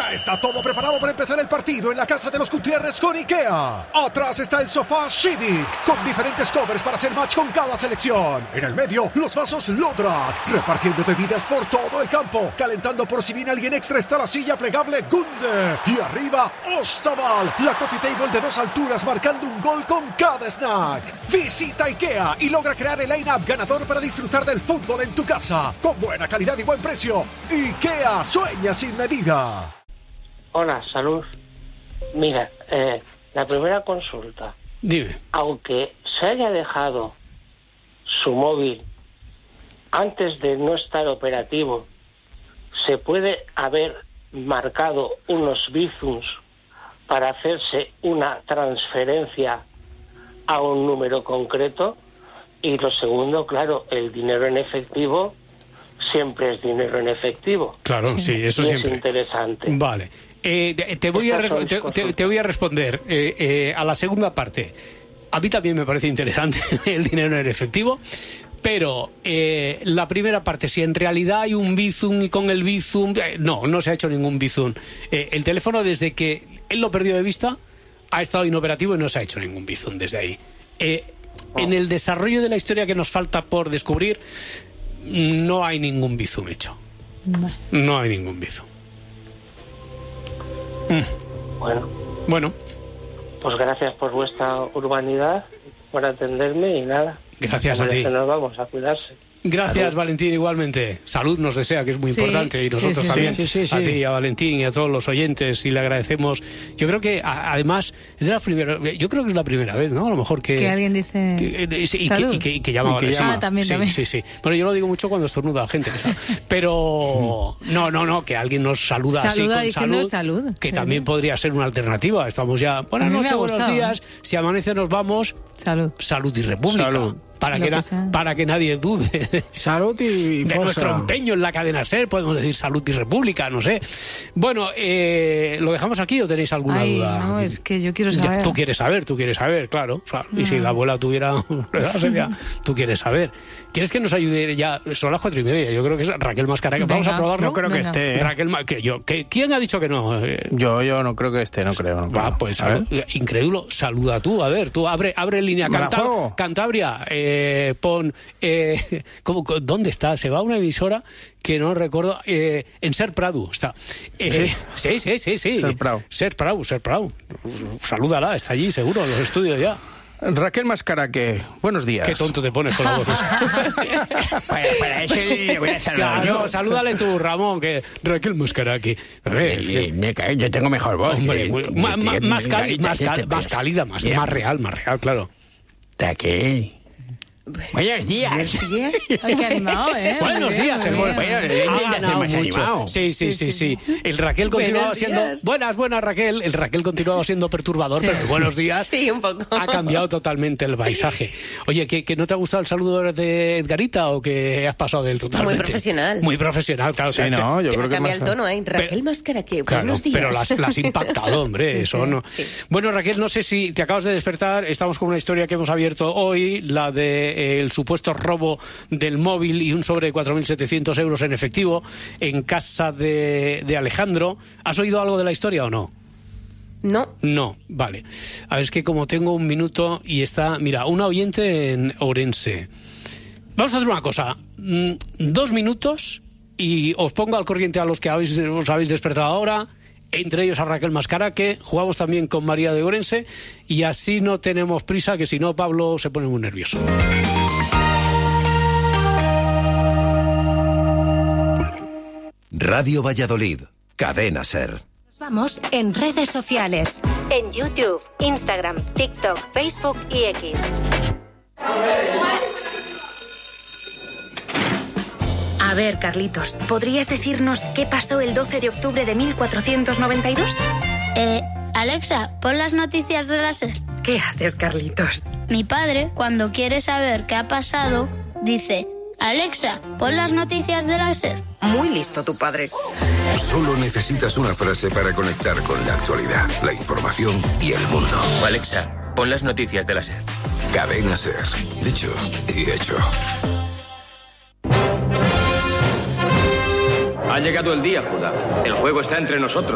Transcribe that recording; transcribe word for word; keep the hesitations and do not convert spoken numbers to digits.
Ya está todo preparado para empezar el partido en la casa de los Gutiérrez con IKEA. Atrás está el sofá Civic, con diferentes covers para hacer match con cada selección. En el medio, los vasos Lodrat, repartiendo bebidas por todo el campo. Calentando por si viene alguien extra está la silla plegable Gunde. Y arriba, Ostaval, la coffee table de dos alturas marcando un gol con cada snack. Visita IKEA y logra crear el line-up ganador para disfrutar del fútbol en tu casa. Con buena calidad y buen precio. IKEA, sueña sin medida. Hola, salud. Mira, eh, la primera consulta. Dime. Aunque se haya dejado su móvil antes de no estar operativo, ¿se puede haber marcado unos bizums para hacerse una transferencia a un número concreto? Y lo segundo, claro, el dinero en efectivo siempre es dinero en efectivo. Claro, sí, eso y siempre. Es interesante. Vale. Eh, te, voy a res- te, te, te voy a responder eh, eh, a la segunda parte. A mí también me parece interesante el dinero en efectivo, pero eh, la primera parte, si en realidad hay un bizum y con el bizum... Eh, no, no se ha hecho ningún bizum. Eh, el teléfono, desde que él lo perdió de vista, ha estado inoperativo y no se ha hecho ningún bizum desde ahí. Eh, oh. En el desarrollo de la historia que nos falta por descubrir, no hay ningún bizum hecho. No, no hay ningún bizum. Mm. Bueno. Bueno. Pues gracias por vuestra urbanidad, por atenderme y nada. Gracias a ti. Nos vamos a cuidarse. Gracias, Salud. Valentín, igualmente. Salud nos desea, que es muy Sí, importante, y nosotros sí, sí, también. sí, sí, sí. A ti, a Valentín y a todos los oyentes, y le agradecemos. Yo creo que, a, además, es de la primera, yo creo que es la primera vez, ¿no? A lo mejor que... Que alguien dice... Que, eh, sí, y, que, y, que, y que llama a Valentín. Ah, también, sí, también. sí, sí. Bueno, yo lo digo mucho cuando estornuda la gente. ¿No? Pero, no, no, no, que alguien nos saluda, Saluda así con salud, salud, que sí. también podría ser una alternativa. Estamos ya, buenas noches, buenos días. Si amanece nos vamos. Salud. Salud y República. Salud. Para que, que na- sea. para que nadie dude. Salud y de fosa. nuestro empeño en la cadena SER, podemos decir Salud y República, no sé. Bueno, eh, ¿lo dejamos aquí o tenéis alguna Ay, duda? no, es que yo quiero Ya, saber. tú quieres saber, tú quieres saber, claro. claro. Y si la abuela tuviera una edad, sería, tú quieres saber. ¿Quieres que nos ayude ya? Son las cuatro y media, yo creo que es Raquel Mascara. Vamos Venga, a probarlo. No creo que Venga. esté. ¿eh? Raquel, Ma- que yo, que, ¿quién ha dicho que no? Eh, Yo, yo no creo que esté, no creo. No creo. Va, pues A ver. salu- incrédulo, saluda tú, a ver, tú abre, abre línea. ¿Me la Canta- juego? Cantabria, eh, pon, eh, ¿cómo- ¿dónde está? Se va a una emisora que no recuerdo, eh, en Ser Prado está. Eh, sí, sí, sí, sí. Ser Prado. Ser Prado, Ser Prado. Salúdala, está allí seguro, en los estudios ya. Raquel Mascaraque, buenos días. Qué tonto te pones con la voz esa. Para, para eso le voy a saludar Claro, yo. salúdale tú, Ramón, que Raquel Mascaraqui. A ver, es que- Me cae, yo tengo mejor voz. Hombre, que- muy- que- ma- ma- que- más, que- cali- que- más, cal- que- más cálida, más, Mira, más real, más real, claro. Raquel. Buenos días. Ay, qué animado, ¿eh? Buenos Muy bien, días, muy el bien. Bueno, Ha intenta ser ganado más mucho. animado. Sí, sí, sí, sí. El Raquel continuaba Buenos siendo... días. Buenas, buenas, Raquel. El Raquel continuaba siendo perturbador, Sí. pero el buenos días Sí, un poco. ha cambiado totalmente el paisaje. Oye, ¿que, que no te ha gustado el saludo de Edgarita o que has pasado de él totalmente? Muy profesional. Muy profesional, claro. Sí, te- no, yo Te creo que cambia más- el tono, ¿eh? Raquel Pero- Mascaraqui, Claro, buenos días. pero las, las has impactado, hombre, eso no. Sí. Bueno, Raquel, no sé si te acabas de despertar, estamos con una historia que hemos abierto hoy, la de eh, el supuesto robo del móvil y un sobre de cuatro mil setecientos euros en efectivo en casa de, de Alejandro. ¿Has oído algo de la historia o no? No. No, vale. A ver, es que como tengo un minuto y está... Mira, una oyente en Ourense. Vamos a hacer una cosa. Mm, Dos minutos y os pongo al corriente a los que habéis, os habéis despertado ahora, entre ellos a Raquel Mascaraqui. Jugamos también con María de Ourense y así no tenemos prisa, que si no Pablo se pone muy nervioso. Radio Valladolid, Cadena SER. Nos vamos en redes sociales. En YouTube, Instagram, TikTok, Facebook y X. A ver, Carlitos, ¿podrías decirnos qué pasó el doce de octubre de mil cuatrocientos noventa y dos? Eh, Alexa, pon las noticias de la SER. ¿Qué haces, Carlitos? Mi padre, cuando quiere saber qué ha pasado, dice: Alexa, pon las noticias de la SER. Muy listo tu padre. Solo necesitas una frase para conectar con la actualidad, la información y el mundo. Alexa, pon las noticias de la SER. Cadena SER. Dicho y hecho. Ha llegado el día, Judá. El juego está entre nosotros.